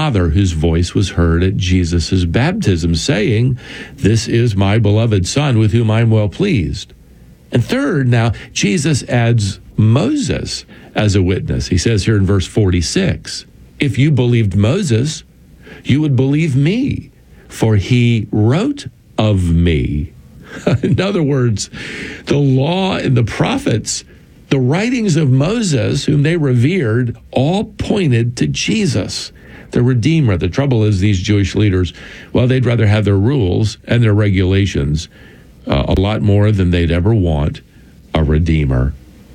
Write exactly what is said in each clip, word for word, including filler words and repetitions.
Father, whose voice was heard at Jesus' baptism, saying, "This is my beloved Son, with whom I am well pleased." And third, now, Jesus adds Moses as a witness. He says here in verse forty-six, "If you believed Moses, you would believe me, for he wrote of me." In other words, the law and the prophets, the writings of Moses, whom they revered, all pointed to Jesus, the Redeemer. The trouble is, these Jewish leaders, well, they'd rather have their rules and their regulations uh, a lot more than they'd ever want a Redeemer.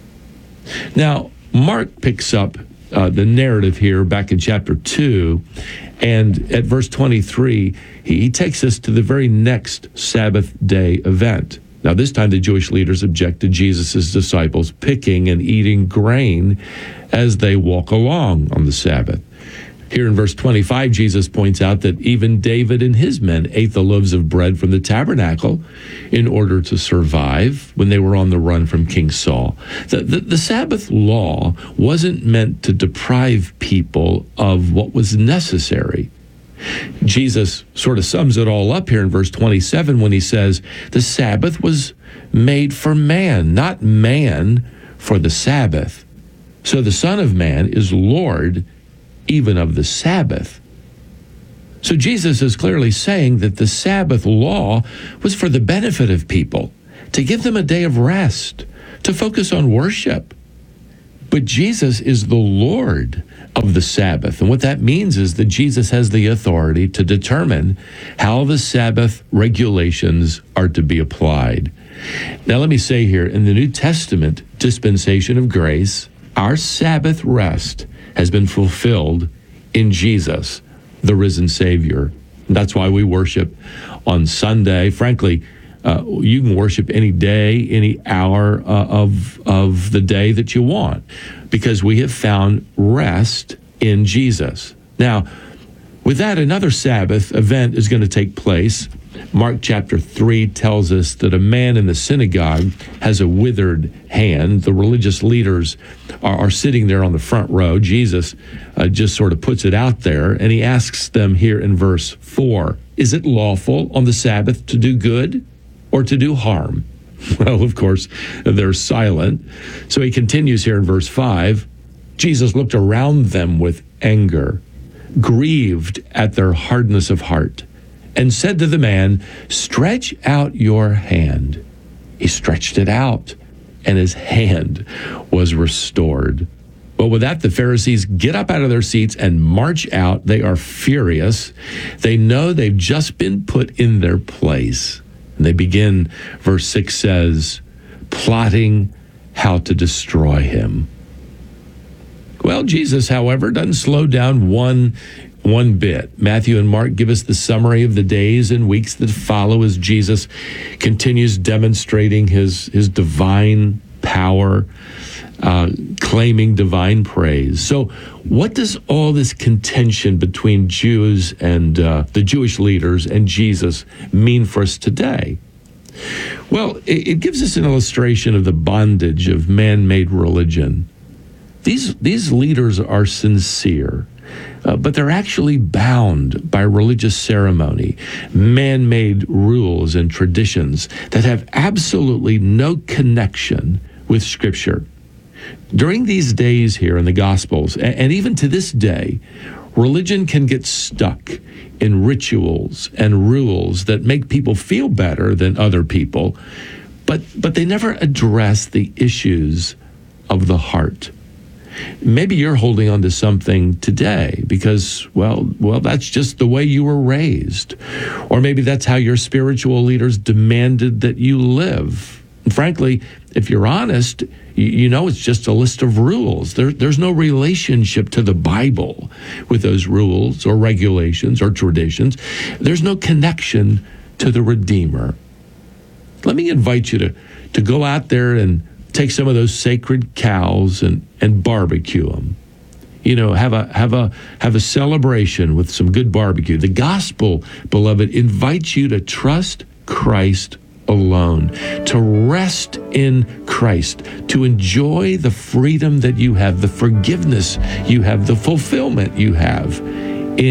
Now, Mark picks up uh, the narrative here back in chapter two, and at verse twenty-three, he, he takes us to the very next Sabbath day event. Now, this time the Jewish leaders object to Jesus' disciples picking and eating grain as they walk along on the Sabbath. Here in verse twenty-five, Jesus points out that even David and his men ate the loaves of bread from the tabernacle in order to survive when they were on the run from King Saul. The, the, the Sabbath law wasn't meant to deprive people of what was necessary. Jesus sort of sums it all up here in verse twenty-seven when he says, the Sabbath was made for man, not man for the Sabbath. So the Son of Man is Lord even of the Sabbath. So Jesus is clearly saying that the Sabbath law was for the benefit of people, to give them a day of rest, to focus on worship. But Jesus is the Lord of the Sabbath. And what that means is that Jesus has the authority to determine how the Sabbath regulations are to be applied. Now, let me say here, in the New Testament dispensation of grace, our Sabbath rest has been fulfilled in Jesus, the risen Savior. That's why we worship on Sunday. Frankly, uh, you can worship any day, any hour uh, of, of the day that you want, because we have found rest in Jesus. Now, with that, another Sabbath event is going to take place. Mark chapter three tells us that a man in the synagogue has a withered hand. The religious leaders are, are sitting there on the front row. Jesus uh, just sort of puts it out there, and he asks them here in verse four, is it lawful on the Sabbath to do good or to do harm? Well, of course, they're silent. So he continues here in verse five. Jesus looked around them with anger, grieved at their hardness of heart, and said to the man, stretch out your hand. He stretched it out, and his hand was restored. Well, with that, the Pharisees get up out of their seats and march out. They are furious. They know they've just been put in their place. And they begin, verse six says, plotting how to destroy him. Well, Jesus, however, doesn't slow down one One bit. Matthew and Mark give us the summary of the days and weeks that follow as Jesus continues demonstrating his, his divine power, uh, claiming divine praise. So what does all this contention between Jews and uh, the Jewish leaders and Jesus mean for us today? Well, it, it gives us an illustration of the bondage of man-made religion. These, these leaders are sincere. Uh, but they're actually bound by religious ceremony, man-made rules and traditions that have absolutely no connection with Scripture. During these days here in the Gospels, and, and even to this day, religion can get stuck in rituals and rules that make people feel better than other people, but, but they never address the issues of the heart. Maybe you're holding on to something today because, well, well, that's just the way you were raised. Or maybe that's how your spiritual leaders demanded that you live. And frankly, if you're honest, you, you know it's just a list of rules. There, there's no relationship to the Bible with those rules or regulations or traditions. There's no connection to the Redeemer. Let me invite you to, to go out there and take some of those sacred cows and, and barbecue them. You know, have a have a have a celebration with some good barbecue. The gospel, beloved, invites you to trust Christ alone, to rest in Christ, to enjoy the freedom that you have, the forgiveness you have, the fulfillment you have